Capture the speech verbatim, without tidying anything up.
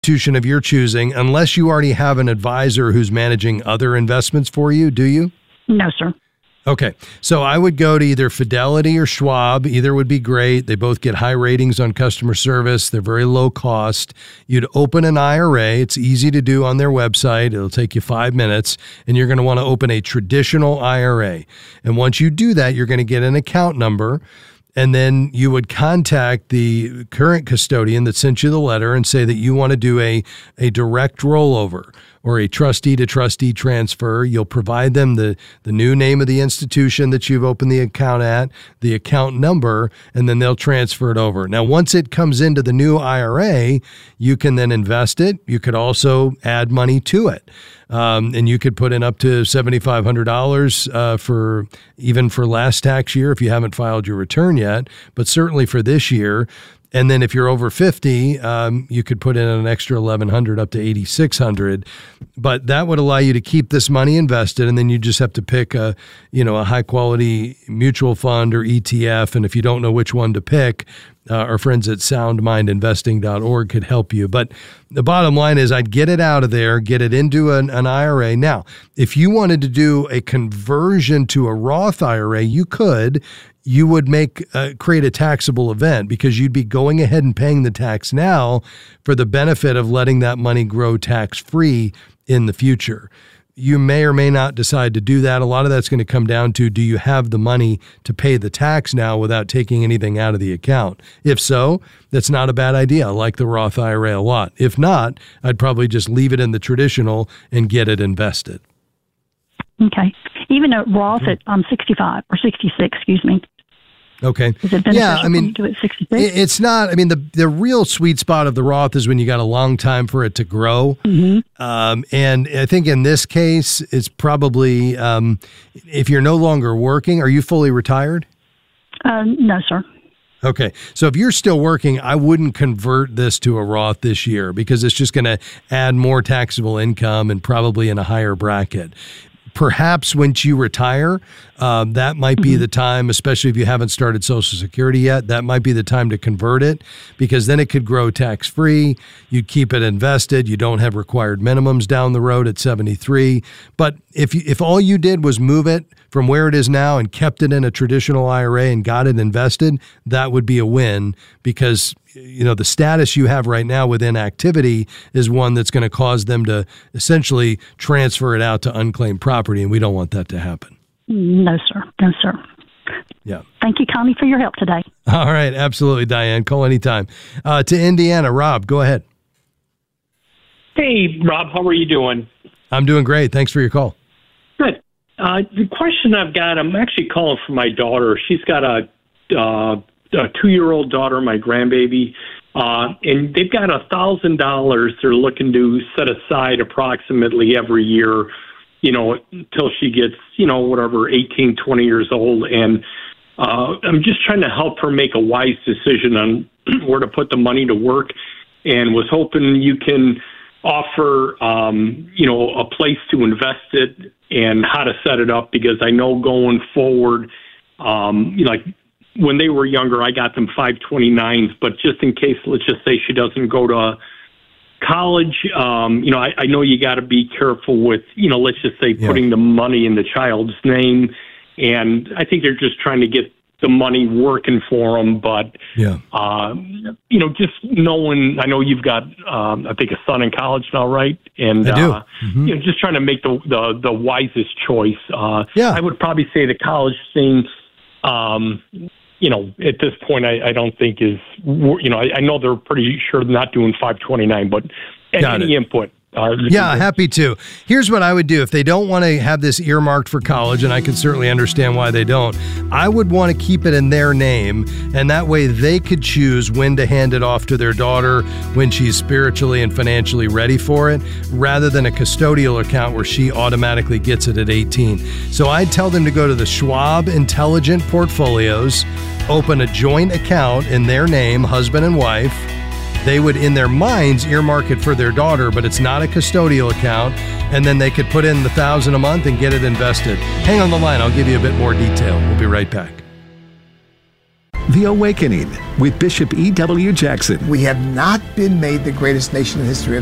institution of your choosing, unless you already have an advisor who's managing other investments for you, do you? No, sir. Okay, so I would go to either Fidelity or Schwab. Either would be great. They both get high ratings on customer service. They're very low cost. You'd open an I R A. It's easy to do on their website. It'll take you five minutes, and you're going to want to open a traditional I R A. And once you do that, you're going to get an account number, and then you would contact the current custodian that sent you the letter and say that you want to do a, a direct rollover or a trustee to trustee transfer. You'll provide them the, the new name of the institution that you've opened the account at, the account number, and then they'll transfer it over. Now, once it comes into the new I R A, you can then invest it. You could also add money to it. Um, and you could put in up to seven thousand five hundred dollars uh, for even for last tax year if you haven't filed your return yet, but certainly for this year. And then if you're over fifty, um, you could put in an extra eleven hundred dollars up to eight thousand six hundred dollars. But that would allow you to keep this money invested, and then you just have to pick a, you know, a high quality mutual fund or E T F. And if you don't know which one to pick, uh, our friends at sound mind investing dot org could help you. But the bottom line is I'd get it out of there, get it into an, an I R A. Now, if you wanted to do a conversion to a Roth I R A, you could. You would make uh, create a taxable event because you'd be going ahead and paying the tax now for the benefit of letting that money grow tax-free in the future. You may or may not decide to do that. A lot of that's going to come down to, do you have the money to pay the tax now without taking anything out of the account? If so, that's not a bad idea. I like the Roth I R A a lot. If not, I'd probably just leave it in the traditional and get it invested. Okay. Even at Roth at um, sixty-five or sixty-six, excuse me. Okay. Is it beneficial yeah, I mean, to do it at sixty-six? It's not. I mean, the the real sweet spot of the Roth is when you got a long time for it to grow. Mm-hmm. Um, and I think in this case, it's probably um, if you're no longer working. Are you fully retired? Uh, no, sir. Okay. So if you're still working, I wouldn't convert this to a Roth this year because it's just going to add more taxable income and probably in a higher bracket. Perhaps once you retire, um, that might be mm-hmm. the time, especially if you haven't started Social Security yet, that might be the time to convert it because then it could grow tax-free. You'd keep it invested. You don't have required minimums down the road at seventy-three. But if you, if all you did was move it from where it is now and kept it in a traditional I R A and got it invested, that would be a win because you know, the status you have right now within activity is one that's going to cause them to essentially transfer it out to unclaimed property, and we don't want that to happen. No, sir. No, sir. Yeah. Thank you, Connie, for your help today. All right. Absolutely, Diane. Call anytime. Uh, to Indiana, Rob, go ahead. Hey, Rob, how are you doing? I'm doing great. Thanks for your call. Good. Uh, the question I've got, I'm actually calling for my daughter. She's got a... Uh, a two-year-old daughter, my grandbaby, uh, and they've got a thousand dollars they're looking to set aside approximately every year, you know, until she gets, you know, whatever, eighteen, twenty years old. And uh, I'm just trying to help her make a wise decision on where to put the money to work, and was hoping you can offer, um, you know, a place to invest it and how to set it up, because I know going forward, um, you know, like, when they were younger, I got them five twenty-nines, but just in case, let's just say she doesn't go to college, um, you know, I, I know you got to be careful with, you know, let's just say yeah. putting the money in the child's name. And I think they're just trying to get the money working for them. But, yeah. uh, you know, just knowing, I know you've got, um, I think, a son in college now, right? And, I do. Uh, mm-hmm. you know, just trying to make the, the, the wisest choice. Uh, yeah. I would probably say the college thing, um, you know, at this point, I, I don't think is, you know, I, I know they're pretty sure they're not doing five twenty-nine, but Got any it. input. Uh, yeah, happy to. Here's what I would do. If they don't want to have this earmarked for college, and I can certainly understand why they don't, I would want to keep it in their name, and that way they could choose when to hand it off to their daughter when she's spiritually and financially ready for it, rather than a custodial account where she automatically gets it at eighteen. So I'd tell them to go to the Schwab Intelligent Portfolios, open a joint account in their name, husband and wife. They would, in their minds, earmark it for their daughter, but it's not a custodial account, and then they could put in the thousand a month and get it invested. Hang on the line. I'll give you a bit more detail. We'll be right back. The Awakening with Bishop E W. Jackson. We have not been made the greatest nation in the history of